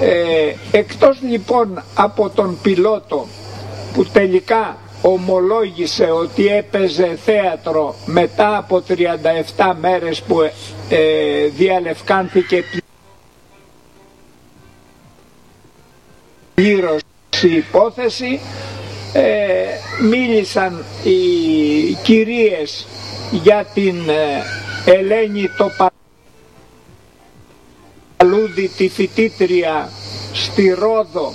Εκτός λοιπόν από τον πιλότο που τελικά ομολόγησε ότι έπαιζε θέατρο μετά από 37 μέρες που διαλευκάνθηκε πλήρως η υπόθεση, μίλησαν οι κυρίες για την Ελένη Τοπαλούδη, τη φοιτήτρια στη Ρόδο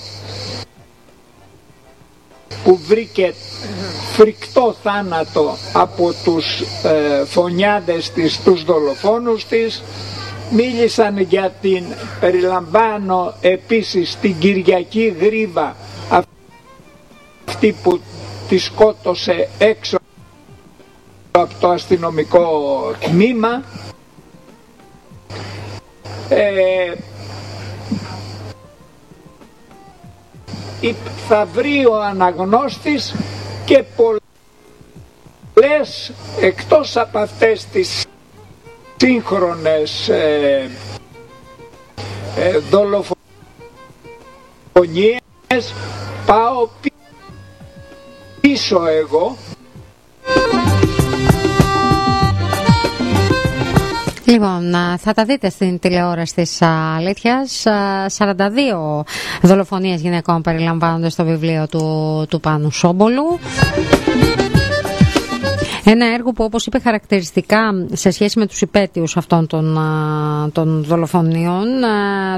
που βρήκε φρικτό θάνατο από τους φωνιάδες της, τους δολοφόνους της. Μίλησαν για την, περιλαμβάνω επίσης, την Κυριακή Γρίβα, αυτή που τη σκότωσε έξω από το αστυνομικό τμήμα. Θα βρει ο αναγνώστης και πολλές εκτός από αυτές τις σύγχρονες δολοφονίες. Πάω πίσω εγώ. Λοιπόν, θα τα δείτε στην τηλεόραση της αλήθειας. 42 δολοφονίες γυναικών περιλαμβάνονται στο βιβλίο του Πάνου Σόμπολου. Ένα έργο που, όπως είπε χαρακτηριστικά σε σχέση με τους υπαίτιους αυτών των δολοφονιών,